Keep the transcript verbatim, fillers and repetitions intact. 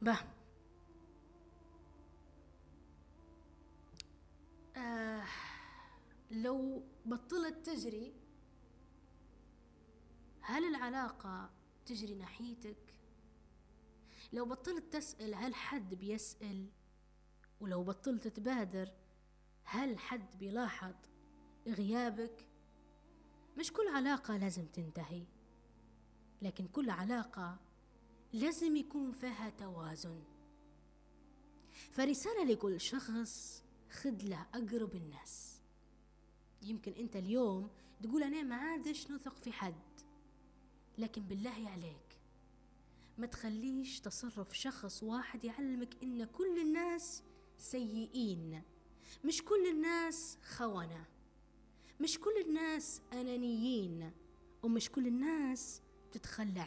به آه لو بطلت تجري، هل العلاقة تجري ناحيتك؟ لو بطلت تسأل، هل حد بيسأل؟ ولو بطلت تبادر، هل حد بيلاحظ غيابك؟ مش كل علاقة لازم تنتهي، لكن كل علاقة لازم يكون فيها توازن. فرسالة لكل شخص: خد له أقرب الناس. يمكن أنت اليوم تقول أنا ما عادش نثق في حد، لكن بالله عليك ما تخليش تصرف شخص واحد يعلمك إن كل الناس سيئين. مش كل الناس خونة، مش كل الناس أنانيين، ومش كل الناس تتخلى